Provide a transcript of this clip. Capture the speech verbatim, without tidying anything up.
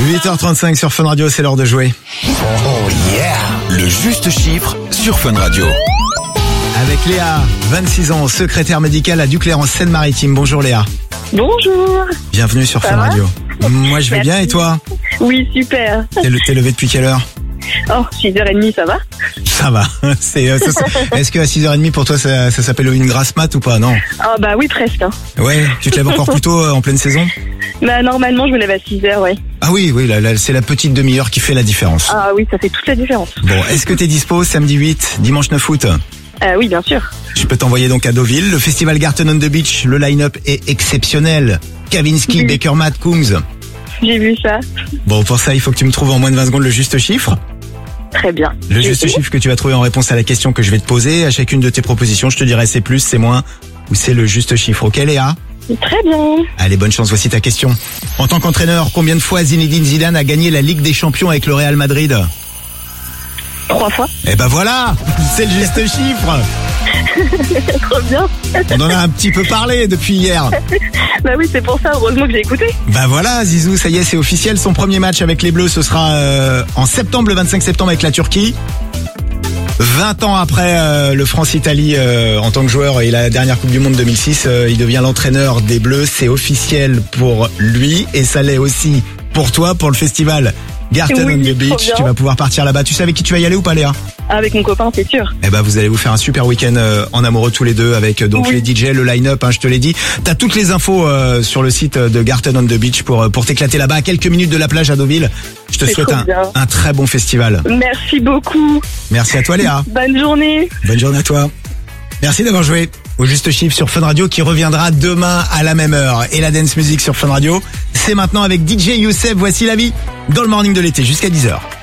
huit heures trente-cinq sur Fun Radio, c'est l'heure de jouer. Oh yeah. Le juste chiffre sur Fun Radio. Avec Léa, vingt-six ans, secrétaire médicale à Duclair en Seine-Maritime. Bonjour Léa. Bonjour. Bienvenue sur Ça Fun va? Radio. Moi je vais Merci. bien et toi? Oui, super. T'es, le- t'es levé depuis quelle heure? Oh, six heures trente, ça va? Ça va. C'est, euh, ça, c'est- est-ce que à six heures trente pour toi ça, ça s'appelle une grasse mat ou pas? Non. Ah bah oui, presque. Hein. Ouais, tu te lèves encore plus tôt euh, en pleine saison? Bah normalement, je me lève à six heures, ouais. Ah oui, oui, là, là, c'est la petite demi-heure qui fait la différence. Ah oui, ça fait toute la différence. Bon, est-ce que t'es dispo samedi huit, dimanche neuf août? Ah oui, bien sûr. Je peux t'envoyer donc à Deauville. Le festival Garten on the Beach, le line-up est exceptionnel. Kavinsky, Oui. Baker Matt, Kungs. J'ai vu ça. Bon, pour ça, il faut que tu me trouves en moins de vingt secondes le juste chiffre. Très bien. Le J'ai juste essayé. chiffre que tu vas trouver en réponse à la question que je vais te poser. À chacune de tes propositions, je te dirai c'est plus, c'est moins ou c'est le juste chiffre. Ok Léa? Très bien. Allez, bonne chance, voici ta question. En tant qu'entraîneur, combien de fois Zinedine Zidane a gagné la Ligue des Champions avec le Real Madrid? Trois fois. Eh ben voilà, c'est le juste chiffre. Trop bien. On en a un petit peu parlé depuis hier. Bah oui, c'est pour ça. Heureusement que j'ai écouté. Bah voilà, Zizou, ça y est, c'est officiel. Son premier match avec les Bleus, ce sera euh, en septembre, le vingt-cinq septembre avec la Turquie. vingt ans après euh, le France-Italie euh, en tant que joueur et la dernière Coupe du Monde deux mille six, euh, il devient l'entraîneur des Bleus. C'est officiel pour lui et ça l'est aussi pour toi, pour le festival Garten Oui, on the trop Beach. bien. Tu vas pouvoir partir là-bas. Tu sais avec qui tu vas y aller ou pas, Léa? Avec mon copain, c'est sûr. Eh ben, vous allez vous faire un super week-end euh, en amoureux tous les deux avec euh, donc Oui. les D J, le line-up, hein, je te l'ai dit. T'as toutes les infos euh, sur le site de Garten on the Beach pour euh, pour t'éclater là-bas à quelques minutes de la plage à Deauville. Je te C'est souhaite trop un, bien. un très bon festival. Merci beaucoup. Merci à toi Léa. Bonne journée. Bonne journée à toi. Merci d'avoir joué au Juste Chiffre sur Fun Radio qui reviendra demain à la même heure. Et la dance music sur Fun Radio, c'est maintenant avec D J Youssef. Voici la vie dans le morning de l'été jusqu'à dix heures.